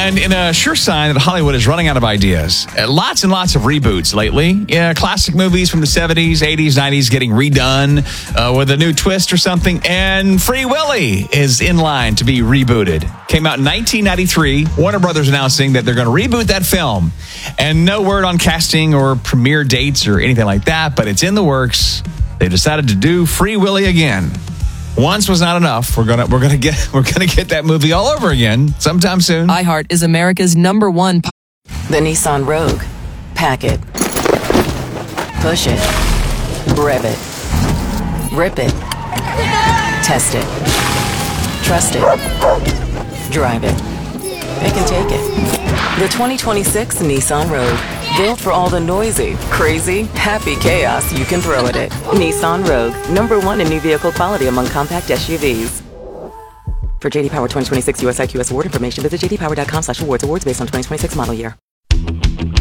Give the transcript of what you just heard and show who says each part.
Speaker 1: And in a sure sign that Hollywood is running out of ideas, lots and lots of reboots lately. Yeah, classic movies from the 70s, 80s, 90s getting redone with a new twist or something. And Free Willy is in line to be rebooted. Came out in 1993. Warner Brothers announcing that they're going to reboot that film. And no word on casting or premiere dates or anything like that, but it's in the works. They decided to do Free Willy again. Once was not enough. We're gonna get that movie all over again sometime soon.
Speaker 2: iHeart is America's #1.
Speaker 3: The Nissan Rogue. Pack it. Push it. Rev it. Rip it. Test it. Trust it. Drive it. Pick and take it. The 2026 Nissan Rogue. Built for all the noisy, crazy, happy chaos you can throw at it. Nissan Rogue. #1 in new vehicle quality among compact SUVs. For JD Power 2026 US IQS award information, visit jdpower.com/awards. Awards based on 2026 model year.